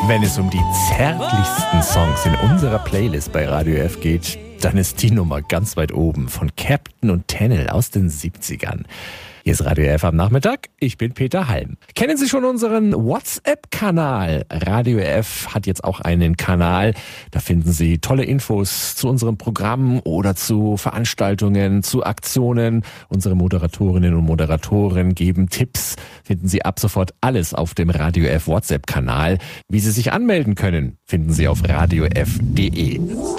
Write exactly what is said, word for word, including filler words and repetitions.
Wenn es um die zärtlichsten Songs in unserer Playlist bei Radio F geht, dann ist die Nummer ganz weit oben von Captain und Tennel aus den siebzigern. Hier ist Radio F am Nachmittag. Ich bin Peter Halm. Kennen Sie schon unseren WhatsApp-Kanal? Radio F hat jetzt auch einen Kanal. Da finden Sie tolle Infos zu unserem Programm oder zu Veranstaltungen, zu Aktionen. Unsere Moderatorinnen und Moderatoren geben Tipps. Finden Sie ab sofort alles auf dem Radio F WhatsApp-Kanal. Wie Sie sich anmelden können, finden Sie auf radiof punkt de.